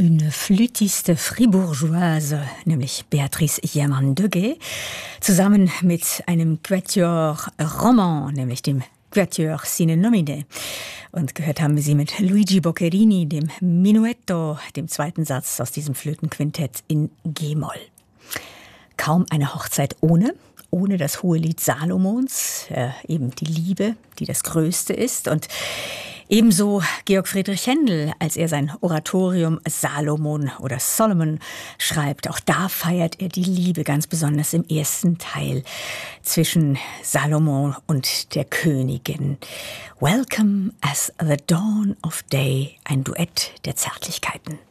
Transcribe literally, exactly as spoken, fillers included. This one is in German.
Une flûtiste fribourgeoise, nämlich Béatrice Jerman-Degge, zusammen mit einem Quatuor Roman, nämlich dem Quatuor Sine Nomine. Und gehört haben wir sie mit Luigi Boccherini, dem Minuetto, dem zweiten Satz aus diesem Flötenquintett in G-Moll. Kaum eine Hochzeit ohne, ohne das Hohelied Salomons, äh, eben die Liebe, die das Größte ist. Und ebenso Georg Friedrich Händel, als er sein Oratorium Salomon oder Solomon schreibt. Auch da feiert er die Liebe, ganz besonders im ersten Teil zwischen Salomon und der Königin. Welcome as the dawn of day, ein Duett der Zärtlichkeiten.